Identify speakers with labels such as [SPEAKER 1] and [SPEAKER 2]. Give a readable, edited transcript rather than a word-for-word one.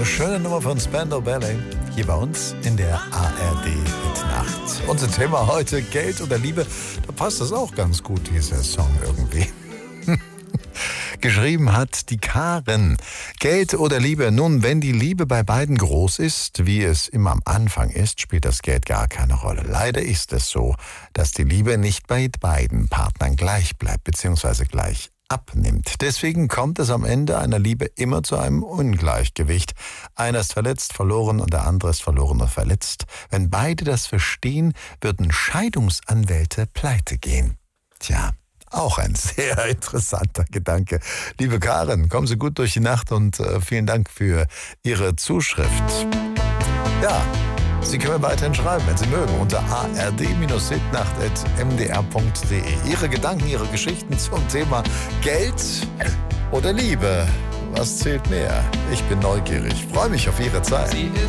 [SPEAKER 1] Eine schöne Nummer von Spandau Ballet hier bei uns in der ARD Hit-Nacht. Unser Thema heute, Geld oder Liebe. Da passt das auch ganz gut, dieser Song irgendwie. Geschrieben hat die Karen. Geld oder Liebe? Nun, wenn die Liebe bei beiden groß ist, wie es immer am Anfang ist, spielt das Geld gar keine Rolle. Leider ist es so, dass die Liebe nicht bei beiden Partnern gleich bleibt, beziehungsweise gleich abnimmt. Deswegen kommt es am Ende einer Liebe immer zu einem Ungleichgewicht. Einer ist verletzt, verloren und der andere ist verloren und verletzt. Wenn beide das verstehen, würden Scheidungsanwälte pleite gehen. Tja, auch ein sehr interessanter Gedanke. Liebe Karen, kommen Sie gut durch die Nacht und vielen Dank für Ihre Zuschrift. Ja, Sie können weiterhin schreiben, wenn Sie mögen, unter ard-hitnacht@mdr.de. Ihre Gedanken, Ihre Geschichten zum Thema Geld oder Liebe. Was zählt mehr? Ich bin neugierig. Freue mich auf Ihre Zeit.
[SPEAKER 2] Sie ist